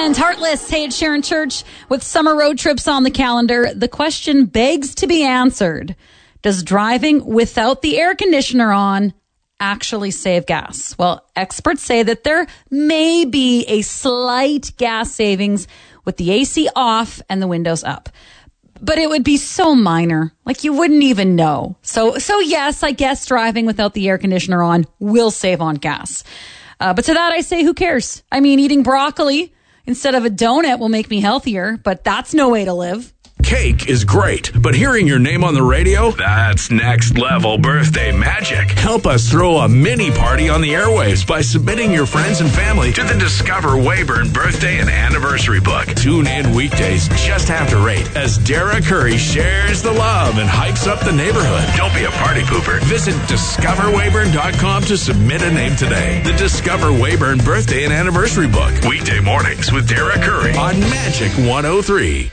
weekend. Heartless. Hey, it's Sharon Church with summer road trips on the calendar. The question begs to be answered. Does driving without the air conditioner on actually save gas? Well, experts say that there may be a slight gas savings with the AC off and the windows up. But it would be so minor, like you wouldn't even know. So yes, I guess driving without the air conditioner on will save on gas. But to that I say, who cares? I mean, eating broccoli instead of a donut will make me healthier, but that's no way to live. Cake is great, but hearing your name on the radio, that's next level birthday magic. Help us throw a mini party on the airwaves by submitting your friends and family to the Discover Weyburn Birthday and Anniversary Book. Tune in weekdays just after 8 as Dara Curry shares the love and hypes up the neighborhood. Don't be a party pooper. Visit discoverweyburn.com to submit a name today. The Discover Weyburn Birthday and Anniversary Book. Weekday mornings with Dara Curry on Magic 103.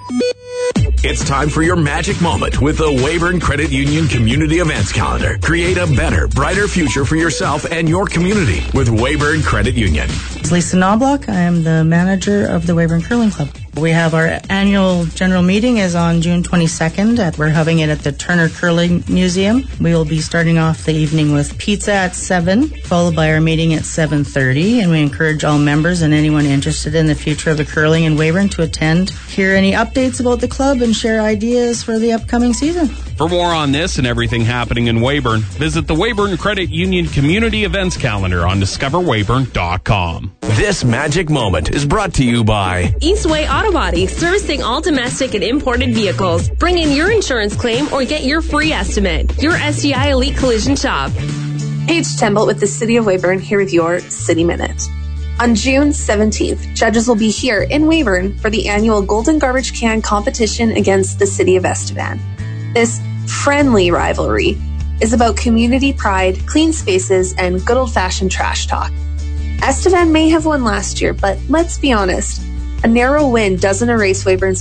It's time for your magic moment with the Weyburn Credit Union Community Events Calendar. Create a better, brighter future for yourself and your community with Weyburn Credit Union. It's Lisa Knobloch. I am the manager of the Weyburn Curling Club. We have our annual general meeting is on June 22nd. We're having it at the Turner Curling Museum. We will be starting off the evening with pizza at 7, followed by our meeting at 7:30. And we encourage all members and anyone interested in the future of the curling in Weyburn to attend, hear any updates about the club, and share ideas for the upcoming season. For more on this and everything happening in Weyburn, visit the Weyburn Credit Union Community Events Calendar on discoverweyburn.com. This magic moment is brought to you by Eastway Auto Body, servicing all domestic and imported vehicles. Bring in your insurance claim or get your free estimate. Your SGI Elite Collision Shop. Paige Temple with the City of Weyburn here with your City Minute. On June 17th, judges will be here in Weyburn for the annual Golden Garbage Can competition against the City of Estevan. This friendly rivalry is about community pride, clean spaces, and good old-fashioned trash talk. Estevan may have won last year, but let's be honest, a narrow win doesn't erase Weyburn's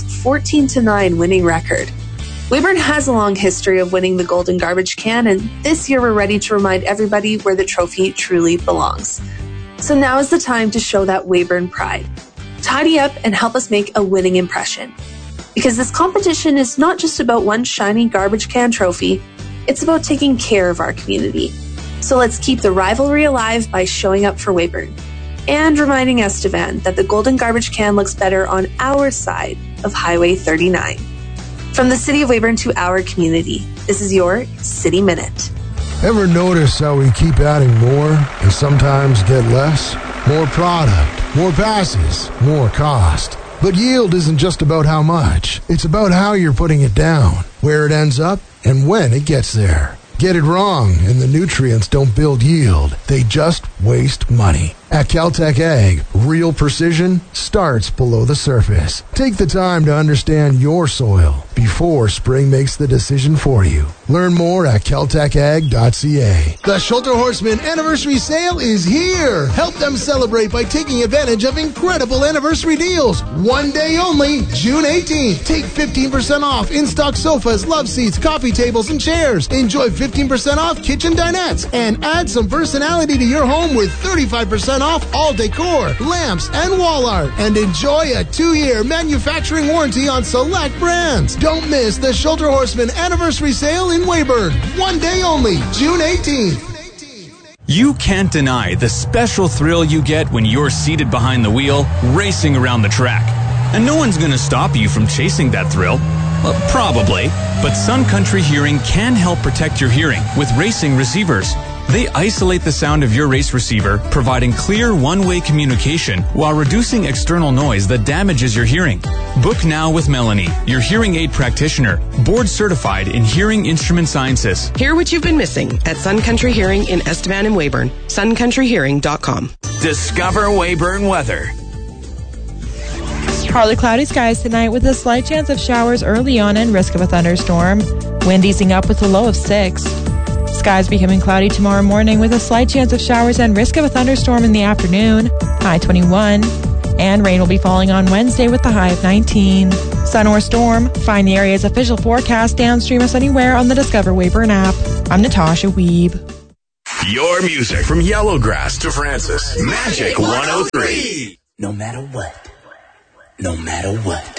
14-9 winning record. Weyburn has a long history of winning the Golden Garbage Can, and this year we're ready to remind everybody where the trophy truly belongs. So now is the time to show that Weyburn pride. Tidy up and help us make a winning impression. Because this competition is not just about one shiny garbage can trophy, it's about taking care of our community. So let's keep the rivalry alive by showing up for Weyburn. And reminding Estevan that the Golden Garbage Can looks better on our side of Highway 39. From the City of Weyburn to our community, this is your City Minute. Ever notice how we keep adding more and sometimes get less? More product, more passes, more cost. But yield isn't just about how much. It's about how you're putting it down, where it ends up, and when it gets there. Get it wrong, and the nutrients don't build yield. They just waste money. At Caltech Ag, real precision starts below the surface. Take the time to understand your soil before spring makes the decision for you. Learn more at caltechag.ca. The Schulter Horseman Anniversary Sale is here. Help them celebrate by taking advantage of incredible anniversary deals. One day only, June 18th. Take 15% off in-stock sofas, love seats, coffee tables, and chairs. Enjoy 15% off kitchen dinettes. And add some personality to your home with 35% off all decor, lamps, and wall art. And enjoy a 2-year manufacturing warranty on select brands. Don't miss the Schulter Horseman Anniversary Sale in Weyburn. One day only, June 18th. You can't deny the special thrill you get when you're seated behind the wheel, racing around the track. And no one's going to stop you from chasing that thrill. Well, probably. But Sun Country Hearing can help protect your hearing with racing receivers. They isolate the sound of your race receiver, providing clear one-way communication while reducing external noise that damages your hearing. Book now with Melanie, your hearing aid practitioner, board certified in hearing instrument sciences. Hear what you've been missing at Sun Country Hearing in Estevan and Weyburn. suncountryhearing.com. Discover Weyburn weather. Partly cloudy skies tonight with a slight chance of showers early on and risk of a thunderstorm. Wind easing up with a low of 6. Skies becoming cloudy tomorrow morning with a slight chance of showers and risk of a thunderstorm in the afternoon, high 21. And rain will be falling on Wednesday with the high of 19. Sun or storm, find the area's official forecast downstream us anywhere on the Discover Weyburn app. I'm Natasha Weeb. Your music from Yellowgrass to Francis. Magic 103. No matter what. no matter what.